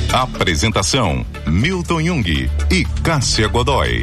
Apresentação: Milton Jung e Cássia Godoy.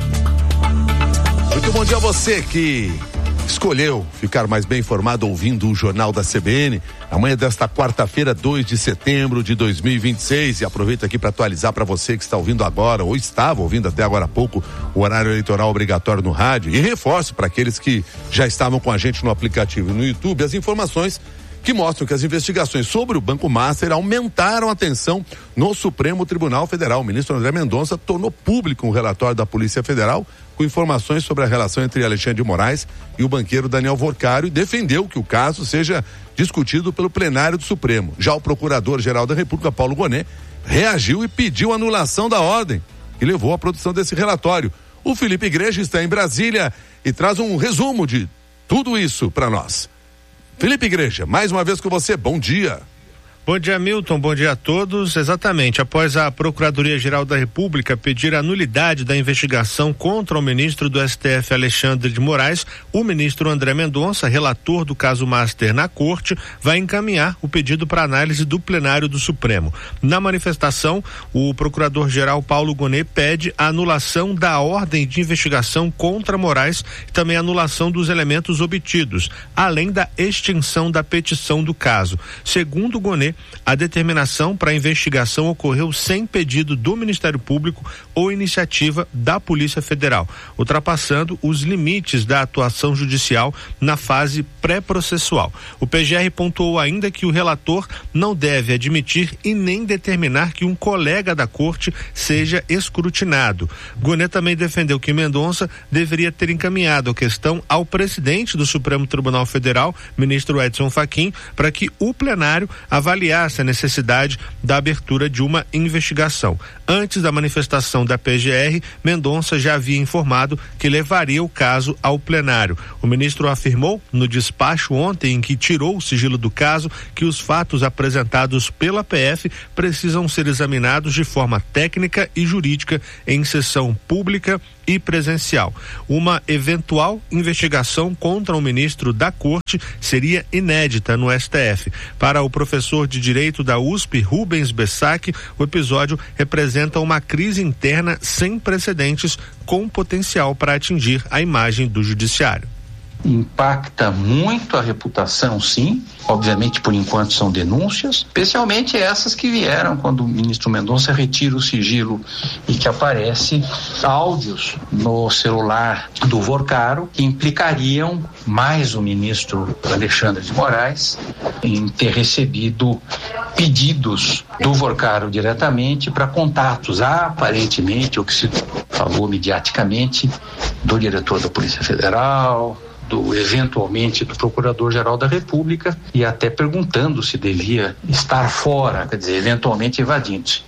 Muito bom dia a você que escolheu ficar mais bem informado ouvindo o Jornal da CBN. Amanhã desta quarta-feira, 2 de setembro de 2026. E aproveito aqui para atualizar para você que está ouvindo agora, ou estava ouvindo até agora há pouco, o horário eleitoral obrigatório no rádio. E reforço para aqueles que já estavam com a gente no aplicativo e no YouTube as informações que mostram que as investigações sobre o Banco Master aumentaram a tensão no Supremo Tribunal Federal. O ministro André Mendonça tornou público um relatório da Polícia Federal com informações sobre a relação entre Alexandre de Moraes e o banqueiro Daniel Vorcaro e defendeu que o caso seja discutido pelo plenário do Supremo. Já o Procurador-Geral da República, Paulo Gonet, reagiu e pediu anulação da ordem que levou à produção desse relatório. O Felipe Igreja está em Brasília e traz um resumo de tudo isso para nós. Felipe Igreja, mais uma vez com você, bom dia. Bom dia, Milton, bom dia a todos. Exatamente, após a Procuradoria-Geral da República pedir a nulidade da investigação contra o ministro do STF, Alexandre de Moraes, o ministro André Mendonça, relator do caso Master na Corte, vai encaminhar o pedido para análise do plenário do Supremo. Na manifestação, o Procurador-Geral Paulo Gonet pede a anulação da ordem de investigação contra Moraes e também a anulação dos elementos obtidos, além da extinção da petição do caso. Segundo Gonet, a determinação para a investigação ocorreu sem pedido do Ministério Público ou iniciativa da Polícia Federal, ultrapassando os limites da atuação judicial na fase pré-processual. O PGR pontuou ainda que o relator não deve admitir e nem determinar que um colega da corte seja escrutinado. Gonet também defendeu que Mendonça deveria ter encaminhado a questão ao presidente do Supremo Tribunal Federal, ministro Edson Fachin, para que o plenário avaliasse a necessidade da abertura de uma investigação. Antes da manifestação da PGR, Mendonça já havia informado que levaria o caso ao plenário. O ministro afirmou no despacho ontem em que tirou o sigilo do caso que os fatos apresentados pela PF precisam ser examinados de forma técnica e jurídica em sessão pública e presencial. Uma eventual investigação contra o ministro da Corte seria inédita no STF. Para o professor de Direito da USP, Rubens Bessac, o episódio representa uma crise interna sem precedentes com potencial para atingir a imagem do judiciário. Impacta muito a reputação, sim. Obviamente, por enquanto, são denúncias, especialmente essas que vieram quando o ministro Mendonça retira o sigilo e que aparece áudios no celular do Vorcaro que implicariam mais o ministro Alexandre de Moraes em ter recebido pedidos do Vorcaro diretamente para contatos, aparentemente, ou que se falou mediaticamente, do diretor da Polícia Federal, eventualmente do Procurador-Geral da República, e até perguntando se devia estar fora, quer dizer, eventualmente evadindo-se.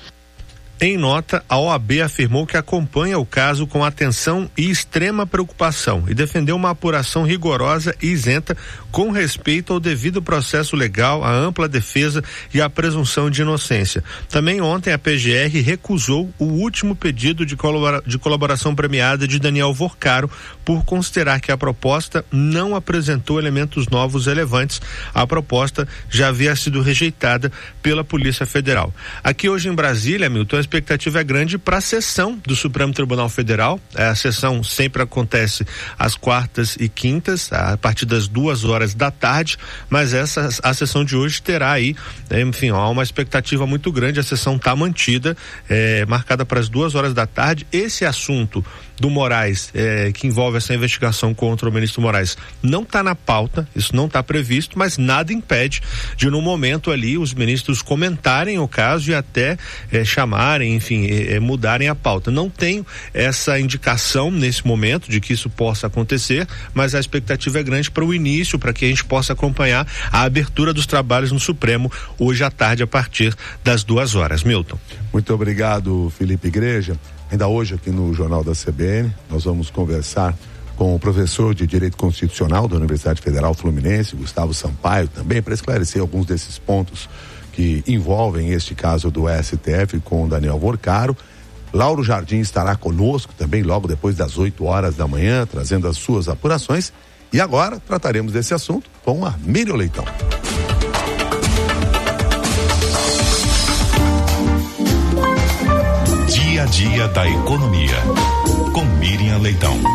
Em nota, a OAB afirmou que acompanha o caso com atenção e extrema preocupação e defendeu uma apuração rigorosa e isenta com respeito ao devido processo legal, a ampla defesa e a presunção de inocência. Também ontem a PGR recusou o último pedido de colaboração premiada de Daniel Vorcaro por considerar que a proposta não apresentou elementos novos relevantes. A proposta já havia sido rejeitada pela Polícia Federal. Aqui hoje em Brasília, Milton, a expectativa é grande para a sessão do Supremo Tribunal Federal. A sessão sempre acontece às quartas e quintas, a partir das 2h da tarde, mas a sessão de hoje terá aí, enfim, há uma expectativa muito grande. A sessão está mantida, marcada para as 2h da tarde. Esse assunto do Moraes, que envolve essa investigação contra o ministro Moraes, não está na pauta, isso não está previsto, mas nada impede de, no momento ali, os ministros comentarem o caso e até chamarem, enfim, mudarem a pauta. Não tenho essa indicação nesse momento de que isso possa acontecer, mas a expectativa é grande para o início, para que a gente possa acompanhar a abertura dos trabalhos no Supremo hoje à tarde, a partir das 2h. Milton. Muito obrigado, Felipe Igreja. Ainda hoje aqui no Jornal da CBN, nós vamos conversar com o professor de Direito Constitucional da Universidade Federal Fluminense, Gustavo Sampaio, também para esclarecer alguns desses pontos que envolvem este caso do STF com o Daniel Vorcaro. Lauro Jardim estará conosco também logo depois das 8h da manhã, trazendo as suas apurações. E agora trataremos desse assunto com a Miriam Leitão. Dia da Economia, com Miriam Leitão.